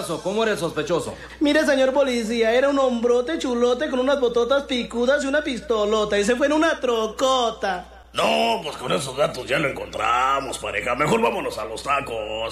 pasó? ¿Cómo era el sospechoso? Mire, señor policía, era un hombrote chulote con unas bototas picudas y una pistolota. Y se fue en una trocota. No, pues con esos datos ya lo encontramos, pareja. Mejor vámonos a los tacos.